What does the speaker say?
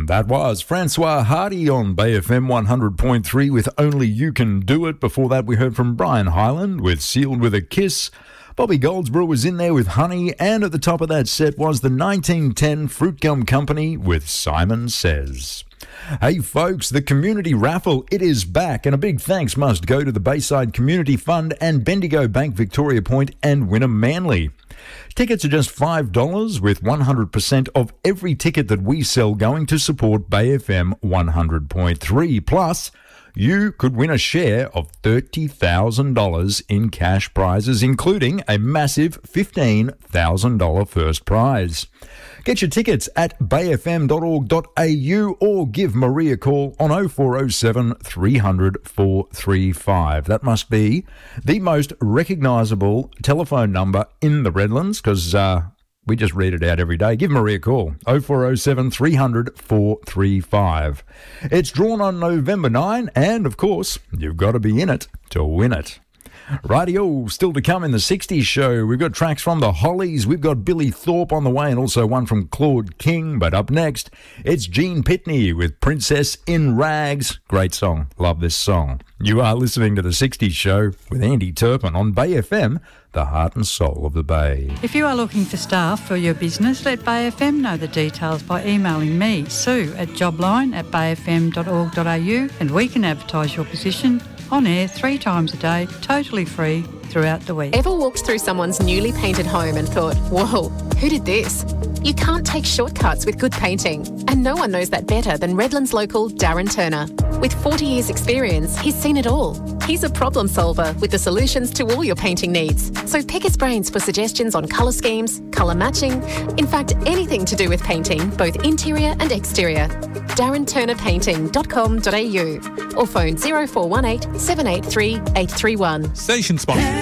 That was Francois Hardy on Bay FM 100.3 with Only You Can Do It. Before that, we heard from Brian Hyland with Sealed with a Kiss. Bobby Goldsboro was in there with Honey, and at the top of that set was the 1910 Fruit Gum Company with Simon Says. Hey folks, the community raffle, it is back, and a big thanks must go to the Bayside Community Fund and Bendigo Bank Victoria Point and Wynnum Manly. Tickets are just $5 with 100% of every ticket that we sell going to support Bay FM 100.3. Plus, you could win a share of $30,000 in cash prizes, including a massive $15,000 first prize. Get your tickets at bayfm.org.au or give Marie a call on 0407 300 435. That must be the most recognisable telephone number in the Redlands because we just read it out every day. Give Marie a call, 0407 300 435. It's drawn on November 9 and, of course, you've got to be in it to win it. Rightio, still to come in the 60s show. We've got tracks from the Hollies. We've got Billy Thorpe on the way and also one from Claude King. But up next, it's Gene Pitney with Princess in Rags. Great song. Love this song. You are listening to the 60s show with Andy Turpin on Bay FM, the heart and soul of the Bay. If you are looking for staff for your business, let Bay FM know the details by emailing me, Sue, at jobline@bayfm.org.au, and we can advertise your position on air 3 times a day, totally free throughout the week. Ever walked through someone's newly painted home and thought, whoa, who did this? You can't take shortcuts with good painting, and no one knows that better than Redlands local Darren Turner. With 40 years experience, he's seen it all. He's a problem solver with the solutions to all your painting needs. So pick his brains for suggestions on colour schemes, colour matching, in fact anything to do with painting, both interior and exterior. DarrenTurnerPainting.com.au or phone 0418 783 831. Station sponsor.